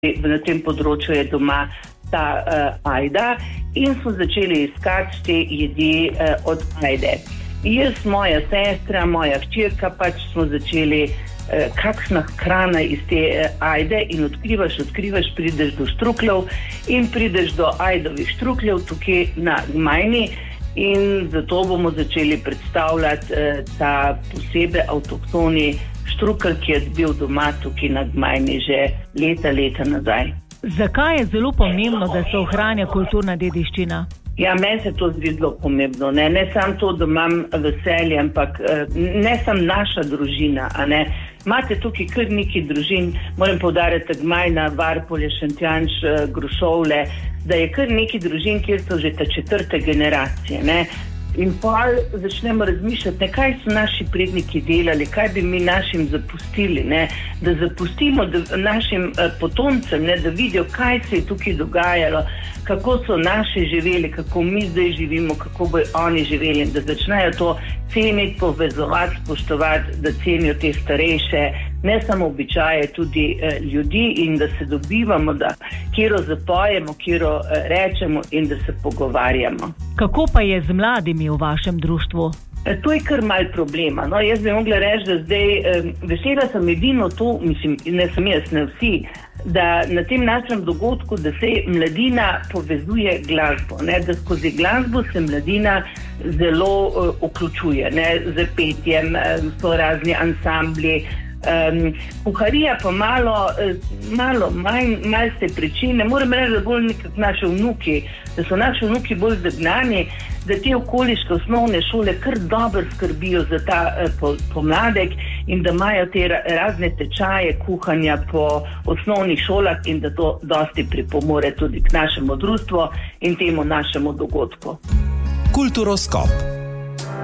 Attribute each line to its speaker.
Speaker 1: na tem področju je doma ta ajda in smo začeli iskati te jedi od ajde. Jaz, moja sestra, moja hčerka pač smo začeli kakšna hrana iz te ajde in odkrivaš, prideš do štrukljev in prideš do ajdovih štrukljev tukaj na Gmajni in zato bomo začeli predstavljati ta posebej avtohtoni štrukelj, ki je bil doma tukaj na Gmajni že leta nazaj.
Speaker 2: Zakaj je zelo pomembno, da se ohranja kulturna dediščina?
Speaker 1: Ja, meni se to zdi zelo pomembno. Ne samo to, da imam veselje, ampak ne samo naša družina. Imate tukaj kar nekaj družin, moram poudariti Gmajna, Varpolje, Šentjanž, Grušovle, da je kar nekaj družin, kjer so že ta 4. generacije. Ne? In pol začnemo razmišljati, kaj so naši predniki delali, kaj bi mi našim zapustili, ne? Da zapustimo našim potomcem, ne? Da vidijo, kaj se je tukaj dogajalo, kako so naši živeli, kako mi zdaj živimo, kako bojo oni živeli in da začnejo to ceniti, povezovati, spoštovati, da cenijo te starejše, ne samo običaje, tudi ljudi in da se dobivamo, da kjero zapojemo, kjero rečemo in da se pogovarjamo.
Speaker 2: Kako pa je z mladimi v vašem društvu?
Speaker 1: To je kar malo problema. No, jaz bi mogla reči, da zdaj vesela sem edino to, mislim, ne sem jaz, ne vsi, da na tem našem dogodku, da se mladina povezuje glasbo, ne, da skozi glasbo se mladina zelo vključuje, ne, z petjem, so razni ansambli, kuharija pa malo se pričine. Moram reči, da bolj nekako naši vnuki, da so naši vnuki bolj zagnani, da te okoliške osnovne šole kar dobro skrbijo za ta pomladek in da imajo te razne tečaje kuhanja po osnovnih šolah in da to dosti pripomore tudi k našemu društvu in temu našemu dogodku.
Speaker 3: Kulturoskop.